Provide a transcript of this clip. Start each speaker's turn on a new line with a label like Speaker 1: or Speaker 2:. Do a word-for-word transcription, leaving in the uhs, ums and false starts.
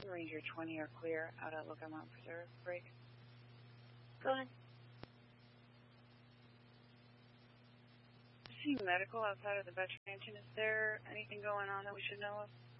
Speaker 1: Ranger twenty are clear out at Lookout Mountain Preserve. Break.
Speaker 2: Go ahead.
Speaker 1: Seeing medical outside of the veteran mansion. Is there anything going on that we should know of?